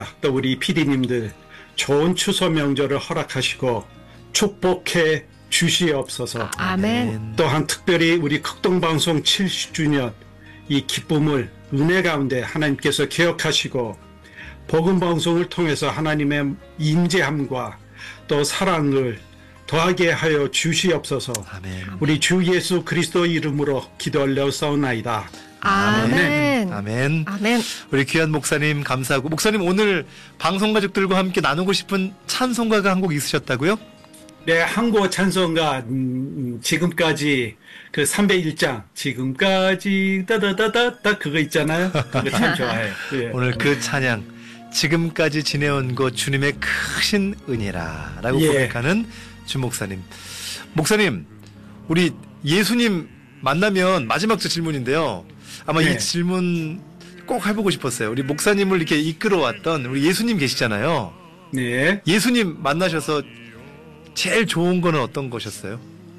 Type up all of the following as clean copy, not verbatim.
또 우리 PD님들 좋은 추수 명절을 허락하시고 축복해 주시옵소서. 아멘. 또한 특별히 우리 극동방송 70주년 이 기쁨을 은혜 가운데 하나님께서 기억하시고 복음방송을 통해서 하나님의 임재함과 또 사랑을 더하게 하여 주시옵소서. 아멘. 우리 주 예수 그리스도 이름으로 기도 올려싸우나이다. 아멘. 아멘. 아멘. 우리 귀한 목사님 감사하고, 목사님 오늘 방송 가족들과 함께 나누고 싶은 찬송가가 한 곡 있으셨다고요? 네, 한국어 찬송가 지금까지 그 301장 지금까지 따다다다다 그거 있잖아요. 그거 참 좋아해요. 예. 오늘 그 찬양 지금까지 지내온 것 주님의 크신 은혜라 라고 예. 고백하는 주 목사님. 목사님, 우리 예수님 만나면 마지막 질문인데요. 아마 네. 이 질문 꼭 해보고 싶었어요. 우리 목사님을 이렇게 이끌어왔던 우리 예수님 계시잖아요. 네. 예수님 만나셔서 제일 좋은 거는 어떤 것이었어요?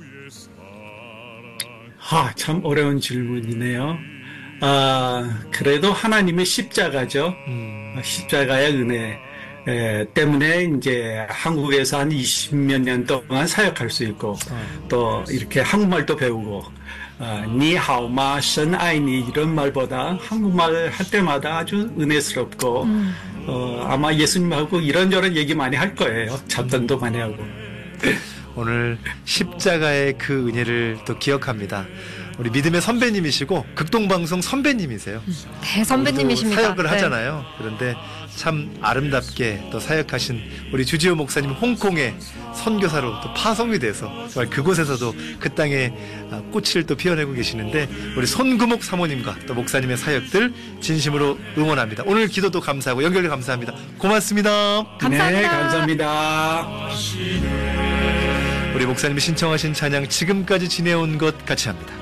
참 어려운 질문이네요. 그래도 하나님의 십자가죠. 십자가의 은혜 때문에 이제 한국에서 한 20몇 년 동안 사역할 수 있고 또 이렇게 한국말도 배우고 니하오마 선爱你 이런 말보다 한국말 할 때마다 아주 은혜스럽고 아마 예수님하고 이런저런 얘기 많이 할 거예요. 잡담도 많이 하고. 오늘 십자가의 그 은혜를 또 기억합니다. 우리 믿음의 선배님이시고 극동방송 선배님이세요. 대선배님이십니다. 사역을 네. 하잖아요. 그런데 참 아름답게 또 사역하신 우리 주지호 목사님 홍콩에 선교사로 또 파송이 돼서 정말 그곳에서도 그 땅에 꽃을 또 피워내고 계시는데, 우리 손구목 사모님과 또 목사님의 사역들 진심으로 응원합니다. 오늘 기도도 감사하고 연결도 감사합니다. 고맙습니다. 감사합니다. 네, 감사합니다. 우리 목사님이 신청하신 찬양 지금까지 지내온 것 같이 합니다.